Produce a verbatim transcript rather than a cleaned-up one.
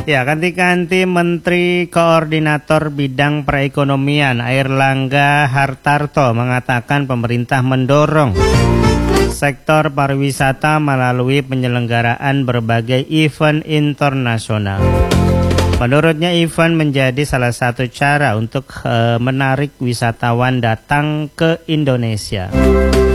Ya, ganti-ganti Menteri Koordinator Bidang Perekonomian Airlangga Hartarto mengatakan pemerintah mendorong sektor pariwisata melalui penyelenggaraan berbagai event internasional. Menurutnya event menjadi salah satu cara untuk uh, menarik wisatawan datang ke Indonesia.